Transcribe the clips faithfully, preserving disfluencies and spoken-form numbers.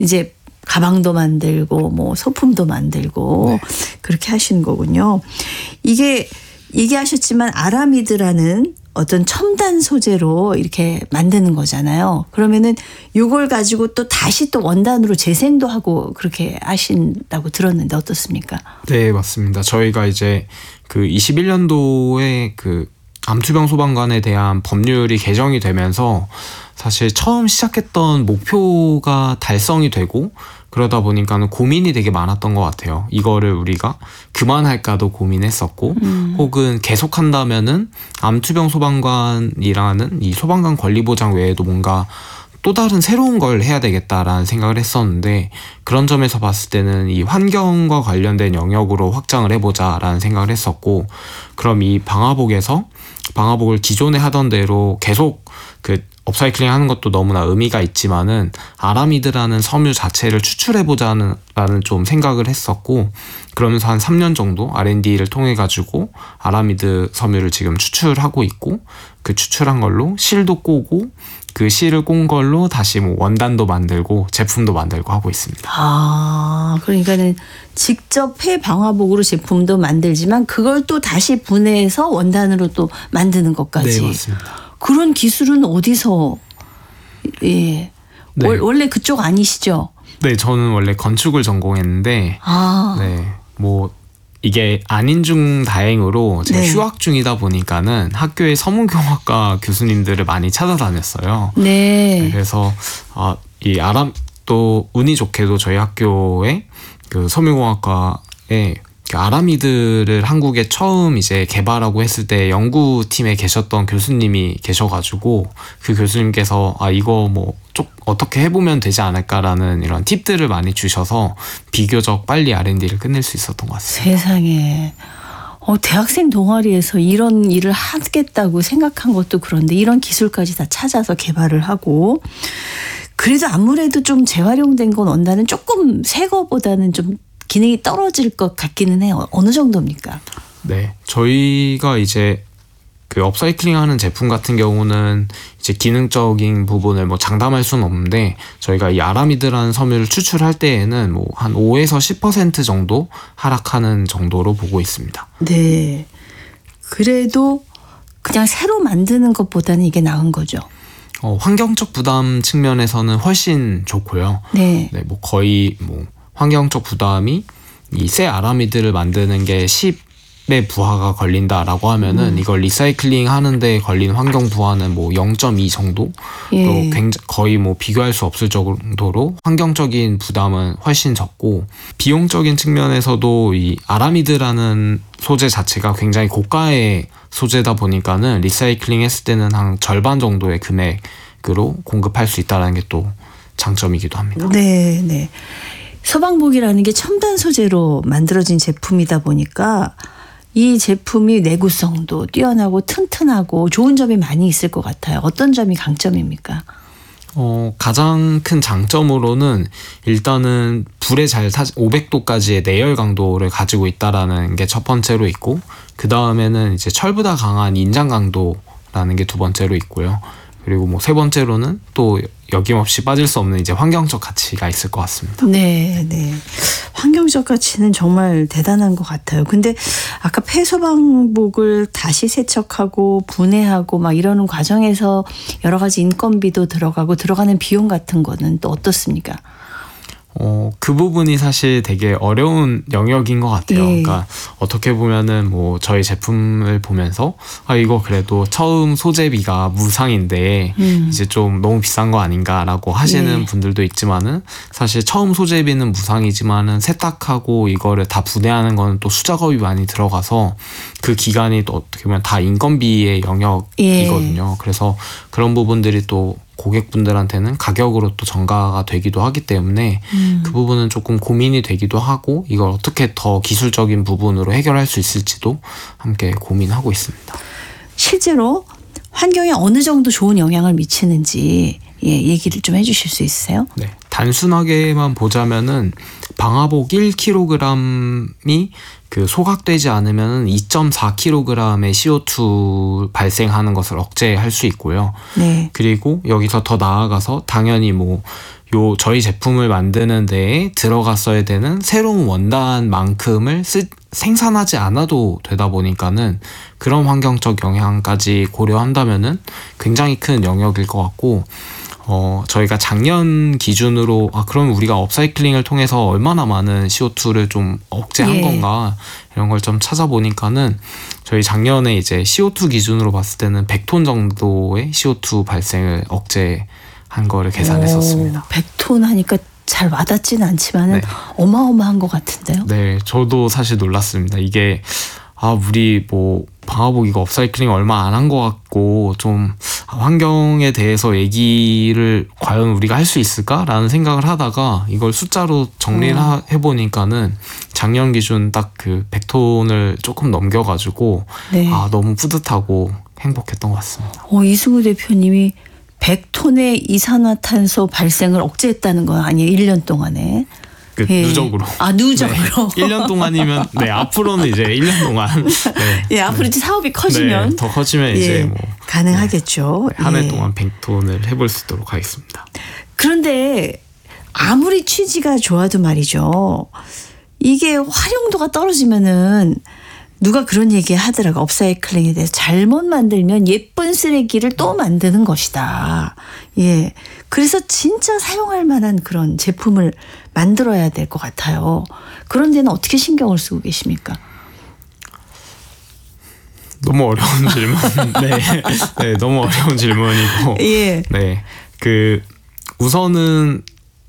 이제 가방도 만들고 뭐 소품도 만들고 네. 그렇게 하시는 거군요. 이게 얘기하셨지만 아라미드라는 어떤 첨단 소재로 이렇게 만드는 거잖아요. 그러면은 이걸 가지고 또 다시 또 원단으로 재생도 하고 그렇게 하신다고 들었는데 어떻습니까? 네, 맞습니다. 저희가 이제 그 이십일 년도에 그 암투병 소방관에 대한 법률이 개정이 되면서 사실 처음 시작했던 목표가 달성이 되고 그러다 보니까는 고민이 되게 많았던 것 같아요. 이거를 우리가 그만할까도 고민했었고 음. 혹은 계속한다면은 암투병 소방관이라는 이 소방관 권리보장 외에도 뭔가 또 다른 새로운 걸 해야 되겠다라는 생각을 했었는데 그런 점에서 봤을 때는 이 환경과 관련된 영역으로 확장을 해보자라는 생각을 했었고 그럼 이 방화복에서 방화복을 기존에 하던 대로 계속 그 업사이클링 하는 것도 너무나 의미가 있지만은 아라미드라는 섬유 자체를 추출해보자는 라는 좀 생각을 했었고 그러면서 한 삼 년 정도 알앤디를 통해 가지고 아라미드 섬유를 지금 추출하고 있고 그 추출한 걸로 실도 꼬고 그 실을 꼰 걸로 다시 뭐 원단도 만들고 제품도 만들고 하고 있습니다. 아, 그러니까는 직접 폐방화복으로 제품도 만들지만 그걸 또 다시 분해해서 원단으로 또 만드는 것까지. 네, 맞습니다. 그런 기술은 어디서 예. 네. 원래 그쪽 아니시죠? 네, 저는 원래 건축을 전공했는데 아. 네. 뭐 이게 아닌 중 다행으로 제가 네. 휴학 중이다 보니까는 학교에 서문경학과 교수님들을 많이 찾아다녔어요. 네. 네 그래서 아, 이 아람 또 운이 좋게도 저희 학교에 그 섬유공학과에 아라미드를 한국에 처음 이제 개발하고 했을 때 연구팀에 계셨던 교수님이 계셔가지고 그 교수님께서 아 이거 뭐 좀 어떻게 해보면 되지 않을까라는 이런 팁들을 많이 주셔서 비교적 빨리 알앤디를 끝낼 수 있었던 것 같습니다. 세상에. 어, 대학생 동아리에서 이런 일을 하겠다고 생각한 것도 그런데 이런 기술까지 다 찾아서 개발을 하고 그래도 아무래도 좀 재활용된 건 원단은 조금 새 거보다는 좀 기능이 떨어질 것 같기는 해요. 어느 정도입니까? 네, 저희가 이제 그 업사이클링 하는 제품 같은 경우는 이제 기능적인 부분을 뭐 장담할 수는 없는데 저희가 이 아라미드라는 섬유를 추출할 때에는 뭐 한 오에서 십 퍼센트 정도 하락하는 정도로 보고 있습니다. 네, 그래도 그냥 새로 만드는 것보다는 이게 나은 거죠. 어, 환경적 부담 측면에서는 훨씬 좋고요. 네, 네, 뭐 거의 뭐 환경적 부담이 이 새 아라미드를 만드는 게 십의 부하가 걸린다라고 하면은 음. 이걸 리사이클링 하는데 걸리는 환경 부하는 뭐 영 점 이 정도? 예. 또 굉장히 거의 뭐 비교할 수 없을 정도로 환경적인 부담은 훨씬 적고 비용적인 측면에서도 이 아라미드라는 소재 자체가 굉장히 고가의 소재다 보니까는 리사이클링 했을 때는 한 절반 정도의 금액으로 공급할 수 있다는 게 또 장점이기도 합니다. 네, 네. 소방복이라는 게 첨단 소재로 만들어진 제품이다 보니까 이 제품이 내구성도 뛰어나고 튼튼하고 좋은 점이 많이 있을 것 같아요. 어떤 점이 강점입니까? 어, 가장 큰 장점으로는 일단은 불에 잘 타지 오백 도까지의 내열 강도를 가지고 있다라는 게 첫 번째로 있고 그 다음에는 이제 철보다 강한 인장 강도라는 게 두 번째로 있고요. 그리고 뭐 세 번째로는 또 여김없이 빠질 수 없는 이제 환경적 가치가 있을 것 같습니다. 네, 네. 환경적 가치는 정말 대단한 것 같아요. 근데 아까 폐소방복을 다시 세척하고 분해하고 막 이러는 과정에서 여러 가지 인건비도 들어가고 들어가는 비용 같은 거는 또 어떻습니까? 어, 그 부분이 사실 되게 어려운 영역인 것 같아요. 예. 그러니까 어떻게 보면은 뭐 저희 제품을 보면서 아 이거 그래도 처음 소재비가 무상인데 음. 이제 좀 너무 비싼 거 아닌가라고 하시는 예. 분들도 있지만은 사실 처음 소재비는 무상이지만은 세탁하고 이거를 다 분해하는 거는 또 수작업이 많이 들어가서 그 기간이 또 어떻게 보면 다 인건비의 영역이거든요. 예. 그래서 그런 부분들이 또 고객분들한테는 가격으로 또 전가가 되기도 하기 때문에 음. 그 부분은 조금 고민이 되기도 하고 이걸 어떻게 더 기술적인 부분으로 해결할 수 있을지도 함께 고민하고 있습니다. 실제로 환경에 어느 정도 좋은 영향을 미치는지 예, 얘기를 좀 해주실 수 있으세요? 네, 단순하게만 보자면은 방화복 일 킬로그램이 그 소각되지 않으면 이 점 사 킬로그램의 씨오투 발생하는 것을 억제할 수 있고요. 네. 그리고 여기서 더 나아가서 당연히 뭐 요 저희 제품을 만드는 데에 들어갔어야 되는 새로운 원단만큼을 쓰, 생산하지 않아도 되다 보니까는 그런 환경적 영향까지 고려한다면은 굉장히 큰 영역일 것 같고, 어, 저희가 작년 기준으로, 아, 그럼 우리가 업사이클링을 통해서 얼마나 많은 씨오투를 좀 억제한 예. 건가, 이런 걸 좀 찾아보니까는 저희 작년에 이제 씨오투 기준으로 봤을 때는 백 톤 정도의 씨오투 발생을 억제한 거를 계산했었습니다. 오, 백 톤 하니까 잘 와닿지는 않지만은 네. 어마어마한 것 같은데요. 네, 저도 사실 놀랐습니다. 이게, 아, 우리 뭐, 방화복 이거 업사이클링 얼마 안 한 것 같고, 좀, 환경에 대해서 얘기를 과연 우리가 할 수 있을까라는 생각을 하다가, 이걸 숫자로 정리를 어. 하- 해보니까는, 작년 기준 딱 그 백 톤을 조금 넘겨가지고, 네. 아, 너무 뿌듯하고 행복했던 것 같습니다. 어, 이승우 대표님이 백 톤의 이산화탄소 발생을 억제했다는 거 아니에요? 일 년 동안에. 그 예. 누적으로. 아, 누적으로. 일 년 동안이면, 네, 앞으로는 이제 일 년 동안, 네. 예, 앞으로 이제 사업이 커지면 네, 더 커지면 이제 예, 뭐, 가능하겠죠. 한 해 예. 동안 백 톤을 해볼 수 있도록 하겠습니다. 그런데 아무리 취지가 좋아도 말이죠. 이게 활용도가 떨어지면은 누가 그런 얘기 하더라고. 업사이클링에 대해서 잘못 만들면 예쁜 쓰레기를 또 만드는 것이다. 예. 그래서 진짜 사용할 만한 그런 제품을 만들어야 될 것 같아요. 그런 데는 어떻게 신경을 쓰고 계십니까? 너무 어려운 질문. 네. 네, 너무 어려운 질문이고. 예. 네. 그 우선은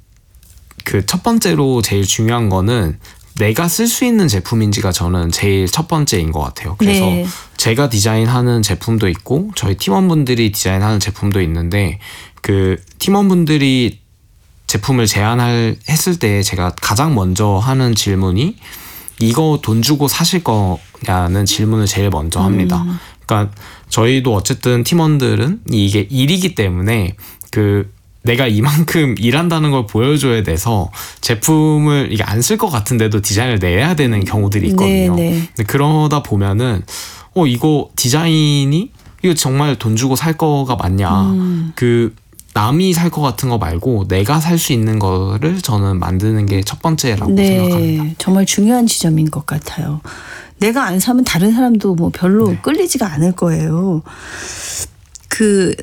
그 첫 번째로 제일 중요한 거는 내가 쓸 수 있는 제품인지가 저는 제일 첫 번째인 것 같아요. 그래서 네. 제가 디자인하는 제품도 있고 저희 팀원분들이 디자인하는 제품도 있는데 그 팀원분들이 제품을 제안할 했을 때 제가 가장 먼저 하는 질문이 이거 돈 주고 사실 거냐는 질문을 제일 먼저 합니다. 음. 그러니까 저희도 어쨌든 팀원들은 이게 일이기 때문에 그 내가 이만큼 일한다는 걸 보여줘야 돼서 제품을 이게 안 쓸 것 같은데도 디자인을 내야 되는 경우들이 있거든요. 네, 네. 근데 그러다 보면은 어 이거 디자인이 이거 정말 돈 주고 살 거가 맞냐? 음. 그 남이 살 것 같은 거 말고 내가 살 수 있는 거를 저는 만드는 게 첫 번째라고 생각합니다. 네, 정말 중요한 지점인 것 같아요. 내가 안 사면 다른 사람도 뭐 별로 네. 끌리지가 않을 거예요. 그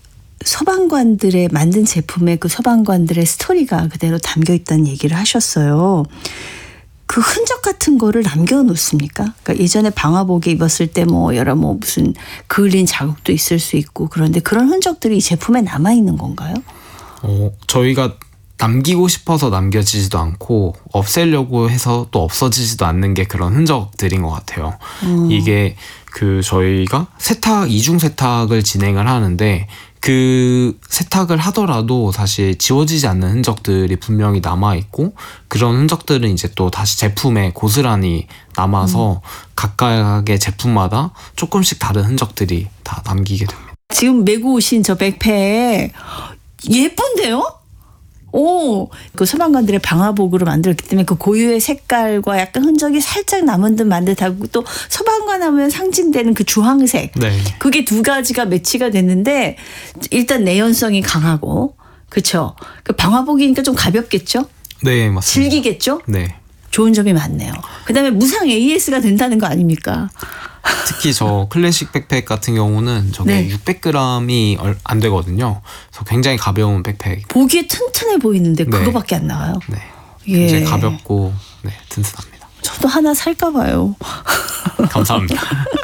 소방관들의 만든 제품에 그 소방관들의 스토리가 그대로 담겨 있다는 얘기를 하셨어요. 그 흔적 같은 거를 남겨놓습니까? 그러니까 예전에 방화복에 입었을 때 뭐 여러 뭐 무슨 그을린 자국도 있을 수 있고 그런데 그런 흔적들이 이 제품에 남아 있는 건가요? 어, 저희가 남기고 싶어서 남겨지지도 않고 없애려고 해서 또 없어지지도 않는 게 그런 흔적들인 것 같아요. 음. 이게 그 저희가 세탁, 이중 세탁을 진행을 하는데 그 세탁을 하더라도 사실 지워지지 않는 흔적들이 분명히 남아있고 그런 흔적들은 이제 또 다시 제품에 고스란히 남아서 음. 각각의 제품마다 조금씩 다른 흔적들이 다 남기게 됩니다. 지금 메고 오신 저 백팩 예쁜데요? 오, 그 소방관들의 방화복으로 만들었기 때문에 그 고유의 색깔과 약간 흔적이 살짝 남은 듯 만 듯하고 또 소방관 하면 상징되는 그 주황색. 네. 그게 두 가지가 매치가 됐는데 일단 내연성이 강하고 그렇죠. 그 방화복이니까 좀 가볍겠죠? 네, 맞습니다. 즐기겠죠? 네. 좋은 점이 많네요. 그다음에 무상 에이에스가 된다는 거 아닙니까? 특히 저 클래식 백팩 같은 경우는 저게 네. 육백 그램이 안 되거든요. 그래서 굉장히 가벼운 백팩. 보기에 튼튼해 보이는데 네. 그거밖에 안 나와요. 네. 예. 굉장히 가볍고 네, 튼튼합니다. 저도 하나 살까 봐요. 감사합니다.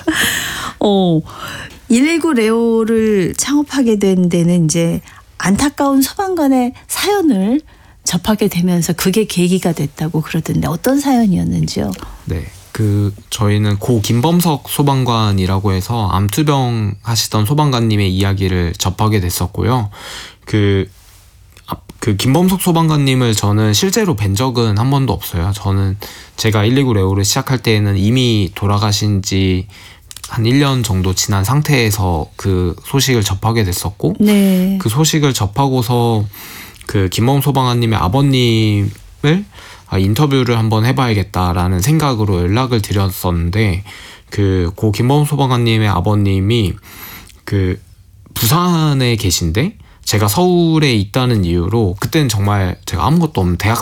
어, 일일구 레오를 창업하게 된 데는 이제 안타까운 소방관의 사연을 접하게 되면서 그게 계기가 됐다고 그러던데 어떤 사연이었는지요? 네. 그 저희는 고 김범석 소방관이라고 해서 암투병 하시던 소방관님의 이야기를 접하게 됐었고요. 그, 그 김범석 소방관님을 저는 실제로 뵌 적은 한 번도 없어요. 저는 제가 일일구 레오를 시작할 때에는 이미 돌아가신 지 한 일 년 정도 지난 상태에서 그 소식을 접하게 됐었고 네. 그 소식을 접하고서 그 김범석 소방관님의 아버님을 인터뷰를 한번 해봐야겠다라는 생각으로 연락을 드렸었는데 그 고 김범석 소방관님의 아버님이 그 부산에 계신데 제가 서울에 있다는 이유로 그때는 정말 제가 아무것도 없는 대학생